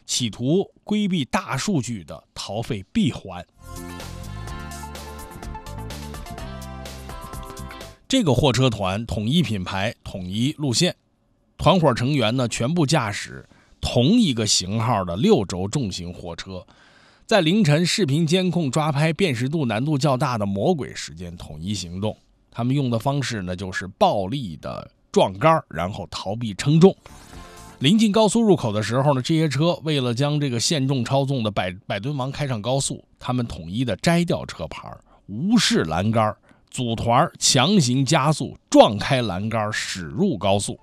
企图规避大数据的逃费闭环。这个货车团统一品牌、统一路线，团伙成员呢全部驾驶同一个型号的6轴重型货车，在凌晨视频监控抓拍辨识度难度较大的魔鬼时间统一行动。他们用的方式呢就是暴力的撞杆，然后逃避称重。临近高速入口的时候呢，这些车为了将这个限重操纵的百吨王开上高速，他们统一的摘掉车牌，无视栏杆，组团强行加速，撞开栏杆，驶入高速。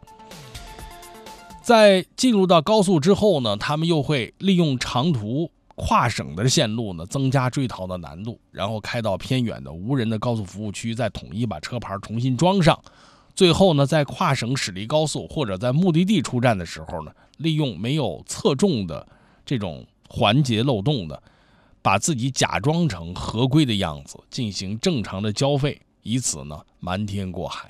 在进入到高速之后呢，他们又会利用长途跨省的线路呢，增加追逃的难度，然后开到偏远的无人的高速服务区，再统一把车牌重新装上。最后呢，在跨省驶离高速或者在目的地出站的时候呢，利用没有侧重的这种环节漏洞的，把自己假装成合规的样子，进行正常的交费，以此呢瞒天过海。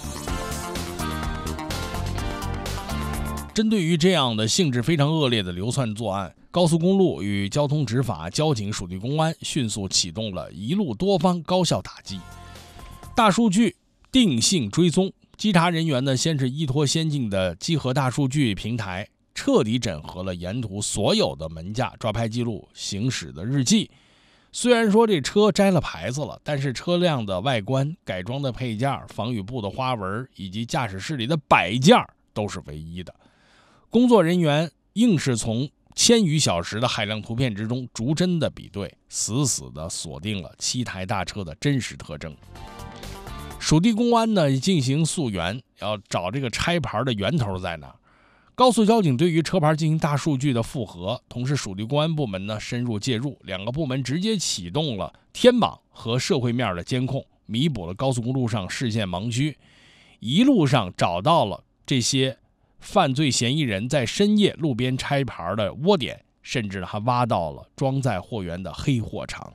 针对于这样的性质非常恶劣的流窜作案，高速公路与交通执法、交警、属地公安迅速启动了一路多方高效打击。大数据定性追踪，稽查人员呢先是依托先进的集合大数据平台，彻底整合了沿途所有的门架、抓拍记录、行驶的日记。虽然说这车摘了牌子了，但是车辆的外观、改装的配件、防雨布的花纹以及驾驶室里的摆件都是唯一的。工作人员硬是从1000余小时的海量图片之中逐帧的比对，死死地锁定了7台大车的真实特征。属地公安呢进行溯源，要找这个拆牌的源头在哪。高速交警对于车牌进行大数据的复核，同时属地公安部门呢深入介入，两个部门直接启动了天网和社会面的监控，弥补了高速公路上视线盲区，一路上找到了这些犯罪嫌疑人在深夜路边拆牌的窝点，甚至还挖到了装载货源的黑货场。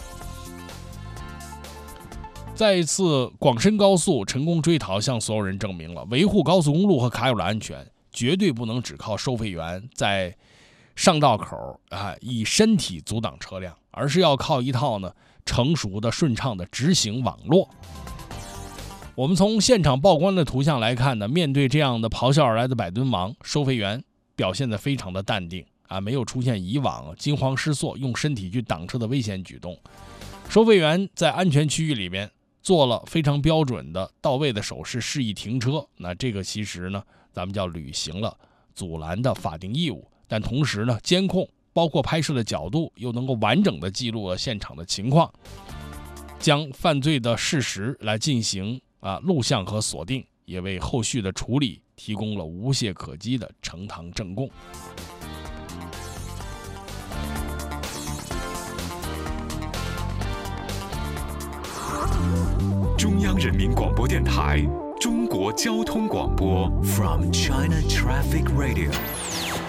再一次，广深高速成功追逃向所有人证明了，维护高速公路和卡友的安全，绝对不能只靠收费员在上道口以身体阻挡车辆，而是要靠一套呢成熟的、顺畅的执行网络。我们从现场曝光的图像来看呢，面对这样的咆哮而来的百吨王，收费员表现得非常的淡定没有出现以往惊慌失措用身体去挡车的危险举动。收费员在安全区域里边做了非常标准的到位的手势，示意停车。那这个其实呢，咱们叫履行了阻拦的法定义务，但同时呢，监控包括拍摄的角度又能够完整的记录了现场的情况，将犯罪的事实来进行录像和锁定，也为后续的处理提供了无懈可击的呈堂证供。 中央人民广播电台中国交通广播 From China Traffic Radio